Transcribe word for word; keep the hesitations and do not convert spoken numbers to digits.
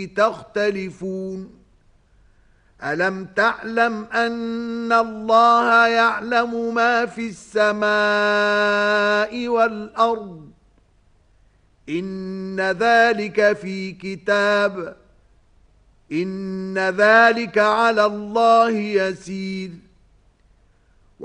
تختلفون ألم تعلم أن الله يعلم ما في السماء والأرض إن ذلك في كتاب إن ذلك على الله يسير